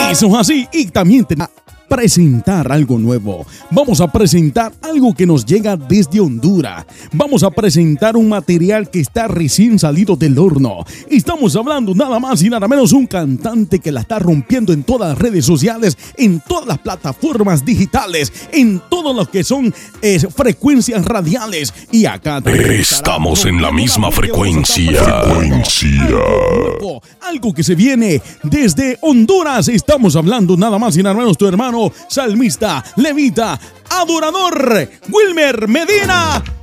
Eso es así. Y también te presentar algo nuevo. Vamos a presentar algo que nos llega desde Honduras. Vamos a presentar un material que está recién salido del horno. Estamos hablando nada más y nada menos un cantante que la está rompiendo en todas las redes sociales, en todas las plataformas digitales, en todo lo que son frecuencias radiales. Y acá estamos en la misma frecuencia. Algo que se viene desde Honduras. Estamos hablando nada más y nada menos tu hermano salmista, levita, adorador, Wilmer Medina.